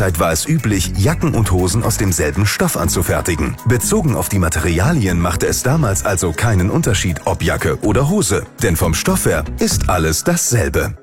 Zeit war es üblich, Jacken und Hosen aus demselben Stoff anzufertigen. Bezogen auf die Materialien machte es damals also keinen Unterschied, ob Jacke oder Hose. Denn vom Stoff her ist alles dasselbe.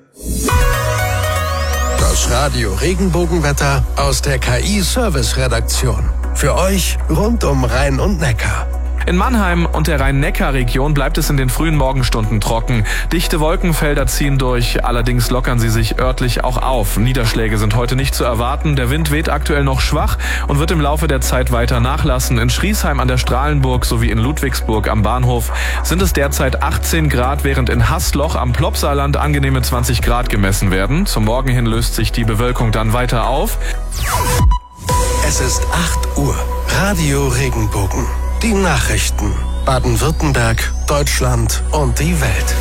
Das Radio Regenbogenwetter aus der KI-Service-Redaktion. Für euch rund um Rhein und Neckar. In Mannheim und der Rhein-Neckar-Region bleibt es in den frühen Morgenstunden trocken. Dichte Wolkenfelder ziehen durch, allerdings lockern sie sich örtlich auch auf. Niederschläge sind heute nicht zu erwarten. Der Wind weht aktuell noch schwach und wird im Laufe der Zeit weiter nachlassen. In Schriesheim an der Strahlenburg sowie in Ludwigsburg am Bahnhof sind es derzeit 18 Grad, während in Haßloch am Plopsaland angenehme 20 Grad gemessen werden. Zum Morgen hin löst sich die Bewölkung dann weiter auf. Es ist 8 Uhr. Radio Regenbogen. Die Nachrichten. Baden-Württemberg, Deutschland und die Welt.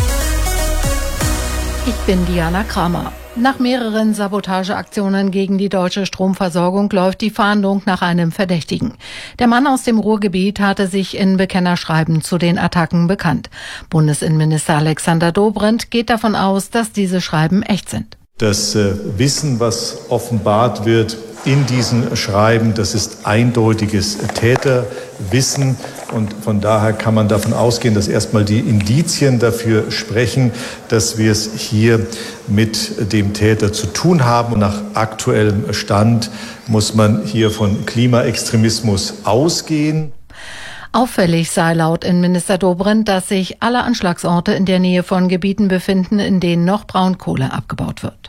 Ich bin Diana Kramer. Nach mehreren Sabotageaktionen gegen die deutsche Stromversorgung läuft die Fahndung nach einem Verdächtigen. Der Mann aus dem Ruhrgebiet hatte sich in Bekennerschreiben zu den Attacken bekannt. Bundesinnenminister Alexander Dobrindt geht davon aus, dass diese Schreiben echt sind. Das Wissen, was offenbart wird in diesen Schreiben, das ist eindeutiges Täterwissen. Und von daher kann man davon ausgehen, dass erstmal die Indizien dafür sprechen, dass wir es hier mit dem Täter zu tun haben. Und nach aktuellem Stand muss man hier von Klimaextremismus ausgehen. Auffällig sei laut Innenminister Dobrindt, dass sich alle Anschlagsorte in der Nähe von Gebieten befinden, in denen noch Braunkohle abgebaut wird.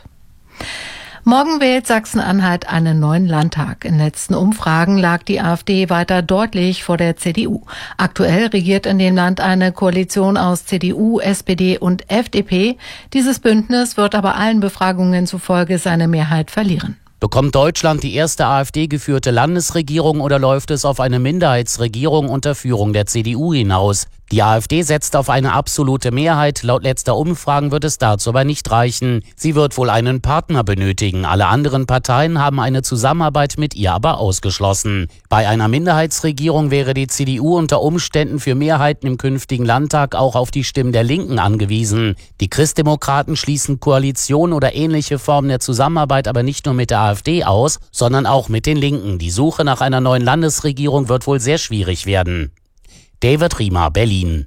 Morgen wählt Sachsen-Anhalt einen neuen Landtag. In letzten Umfragen lag die AfD weiter deutlich vor der CDU. Aktuell regiert in dem Land eine Koalition aus CDU, SPD und FDP. Dieses Bündnis wird aber allen Befragungen zufolge seine Mehrheit verlieren. Bekommt Deutschland die erste AfD-geführte Landesregierung oder läuft es auf eine Minderheitsregierung unter Führung der CDU hinaus? Die AfD setzt auf eine absolute Mehrheit. Laut letzter Umfragen wird es dazu aber nicht reichen. Sie wird wohl einen Partner benötigen. Alle anderen Parteien haben eine Zusammenarbeit mit ihr aber ausgeschlossen. Bei einer Minderheitsregierung wäre die CDU unter Umständen für Mehrheiten im künftigen Landtag auch auf die Stimmen der Linken angewiesen. Die Christdemokraten schließen Koalition oder ähnliche Formen der Zusammenarbeit aber nicht nur mit der AfD aus, sondern auch mit den Linken. Die Suche nach einer neuen Landesregierung wird wohl sehr schwierig werden. David Riemer, Berlin.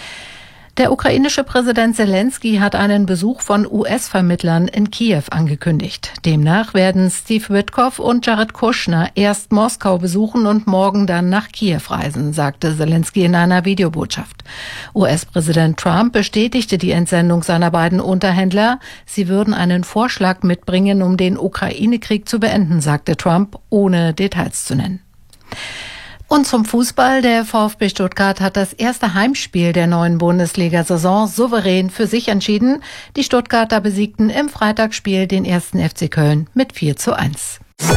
Der ukrainische Präsident Zelensky hat einen Besuch von US-Vermittlern in Kiew angekündigt. Demnach werden Steve Witkoff und Jared Kushner erst Moskau besuchen und morgen dann nach Kiew reisen, sagte Zelensky in einer Videobotschaft. US-Präsident Trump bestätigte die Entsendung seiner beiden Unterhändler. Sie würden einen Vorschlag mitbringen, um den Ukraine-Krieg zu beenden, sagte Trump, ohne Details zu nennen. Und zum Fußball. Der VfB Stuttgart hat das erste Heimspiel der neuen Bundesliga-Saison souverän für sich entschieden. Die Stuttgarter besiegten im Freitagsspiel den 1. FC Köln mit 4:1.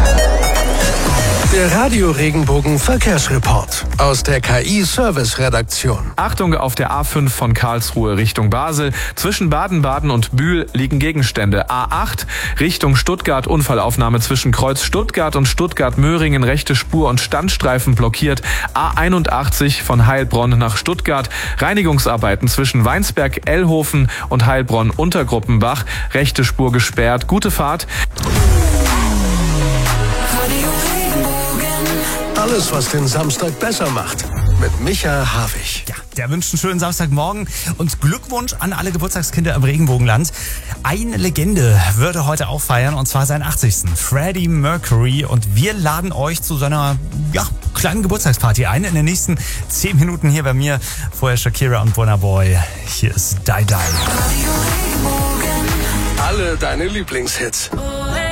Der Radio Regenbogen Verkehrsreport aus der KI-Service-Redaktion. Achtung, auf der A5 von Karlsruhe Richtung Basel. Zwischen Baden-Baden und Bühl liegen Gegenstände. A8 Richtung Stuttgart, Unfallaufnahme zwischen Kreuz Stuttgart und Stuttgart-Möhringen, rechte Spur und Standstreifen blockiert. A81 von Heilbronn nach Stuttgart, Reinigungsarbeiten zwischen Weinsberg-Ellhofen und Heilbronn-Untergruppenbach, rechte Spur gesperrt. Gute Fahrt. Alles, was den Samstag besser macht. Mit Micha Havig. Ja, der wünscht einen schönen Samstagmorgen und Glückwunsch an alle Geburtstagskinder im Regenbogenland. Eine Legende würde heute auch feiern, und zwar seinen 80. Freddie Mercury. Und wir laden euch zu seiner kleinen Geburtstagsparty ein. In den nächsten 10 Minuten hier bei mir. Vorher Shakira und Burna Boy. Hier ist Die Die. Alle deine Lieblingshits.